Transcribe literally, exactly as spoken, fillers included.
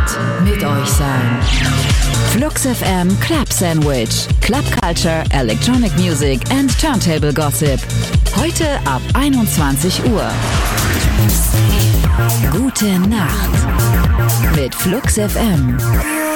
Nacht mit euch sein. Flux F M Club Sandwich. Club Culture, Electronic Music and Turntable Gossip. Heute ab einundzwanzig Uhr. Gute Nacht mit Flux F M.